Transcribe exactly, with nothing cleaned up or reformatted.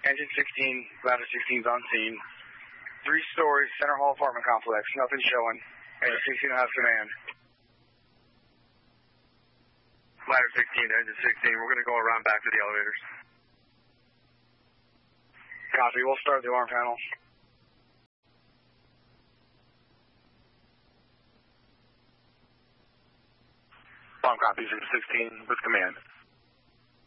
Engine sixteen, ladder sixteen is on scene. Three stories, center hall apartment complex, nothing showing. Engine sixteen has command. Ladder sixteen, engine sixteen, we're going to go around back to the elevators. Copy, we'll start the alarm panel. Bomb copies, engine sixteen with command.